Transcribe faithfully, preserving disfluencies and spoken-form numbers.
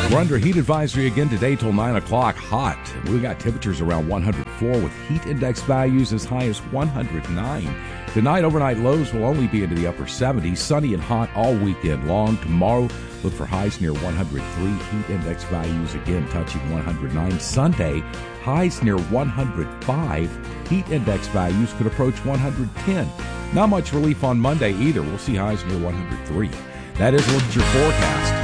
We're under heat advisory again today till nine o'clock. Hot. We got temperatures around one hundred four with heat index values as high as one hundred nine. Tonight, overnight lows will only be into the upper seventies. Sunny and hot all weekend long. Tomorrow, look for highs near one hundred three. Heat index values again touching one hundred nine. Sunday, highs near one hundred five. Heat index values could approach one hundred ten. Not much relief on Monday either. We'll see highs near one hundred three. That is what's your forecast.